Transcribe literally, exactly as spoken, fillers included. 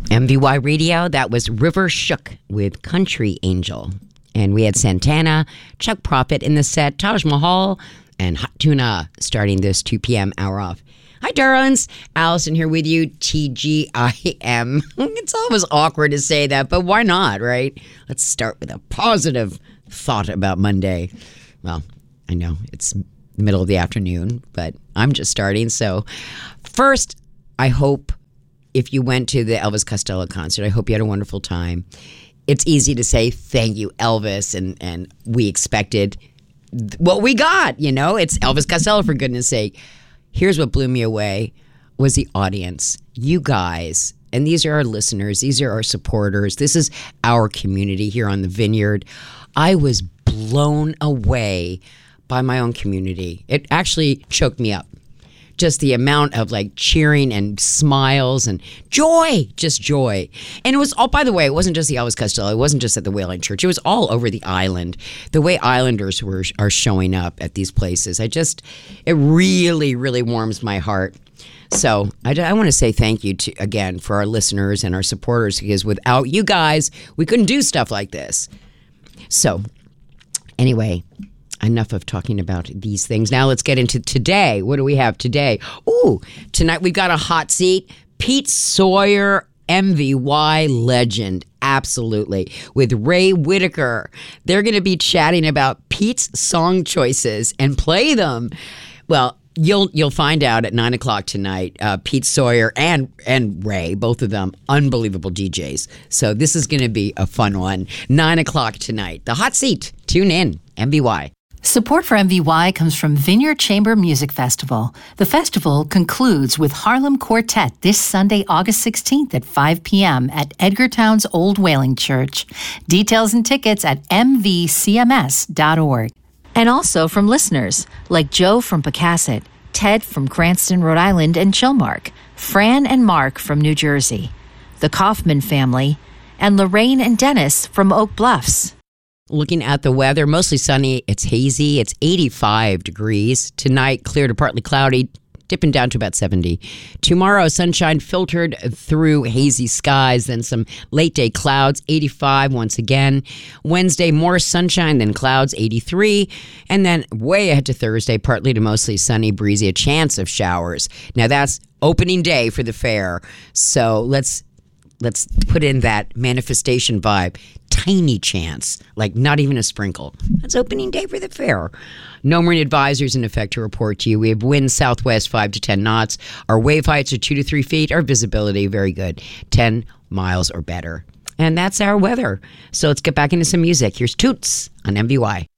M V Y Radio, that was River Shook with Country Angel. And we had Santana, Chuck Prophet in the set, Taj Mahal, and Hot Tuna starting this two p.m. hour off. Hi, darlings. Allison here with you, T G I M. It's always awkward to say that, but why not, right? Let's start with a positive thought about Monday. Well, I know it's the middle of the afternoon, but I'm just starting. So first, I hope if you went to the Elvis Costello concert, I hope you had a wonderful time. It's easy to say thank you, Elvis, and, and we expected what we got, you know? It's Elvis Costello, for goodness sake. Here's what blew me away was the audience. You guys, and these are our listeners, these are our supporters, this is our community here on the Vineyard. I was blown away by my own community. It actually choked me up. Just the amount of like cheering and smiles and joy, just joy. And it was all, by the way, it wasn't just the Elvis Costello. It wasn't just at the Wailing Church. It was all over the island. The way Islanders were are showing up at these places. I just, it really, really warms my heart. So I, I want to say thank you to, again, for our listeners and our supporters, because without you guys, we couldn't do stuff like this. So anyway, enough of talking about these things. Now let's get into today. What do we have today? Ooh, tonight we've got a hot seat. Pete Sawyer, M V Y legend. Absolutely. With Ray Whitaker. They're going to be chatting about Pete's song choices and play them. Well, You'll you'll find out at nine o'clock tonight. Uh, Pete Sawyer and and Ray, both of them, unbelievable D Js. So this is going to be a fun one. Nine o'clock tonight. The hot seat. Tune in. M V Y. Support for M V Y comes from Vineyard Chamber Music Festival. The festival concludes with Harlem Quartet this Sunday, August sixteenth at five p.m. at Edgartown's Old Wailing Church. Details and tickets at m v c m s dot org. And also from listeners like Joe from Pocasset, Ted from Cranston, Rhode Island, and Chilmark, Fran and Mark from New Jersey, the Kaufman family, and Lorraine and Dennis from Oak Bluffs. Looking at the weather, mostly sunny. It's hazy. It's eighty-five degrees. Tonight, clear to partly cloudy, dipping down to about seventy. Tomorrow, sunshine filtered through hazy skies, then some late day clouds, eighty-five once again. Wednesday, more sunshine than clouds, eighty-three. And then way ahead to Thursday, partly to mostly sunny, breezy, a chance of showers. Now that's opening day for the fair. So let's let's put in that manifestation vibe. Tiny chance, like not even a sprinkle. That's opening day for the fair. No marine advisors in effect to report to you. We have winds southwest five to ten knots. Our wave heights are two to three feet. Our visibility, very good, ten miles or better. And that's our weather. So let's get back into some music. Here's Toots on M V Y.